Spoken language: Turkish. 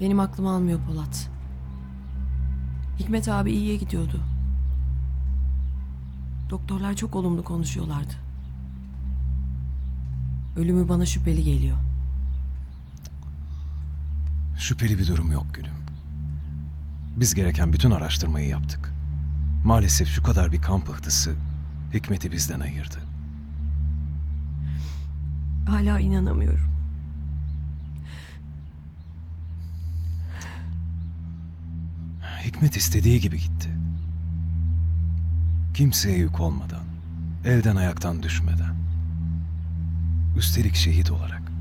Benim aklım almıyor Polat. Hikmet abi iyiye gidiyordu. Doktorlar çok olumlu konuşuyorlardı. Ölümü bana şüpheli geliyor. Şüpheli bir durum yok Gülüm. Biz gereken bütün araştırmayı yaptık. Maalesef şu kadar bir kan pıhtısı Hikmet'i bizden ayırdı. Hala inanamıyorum. Hikmet istediği gibi gitti. Kimseye yük olmadan, elden ayaktan düşmeden. Üstelik şehit olarak.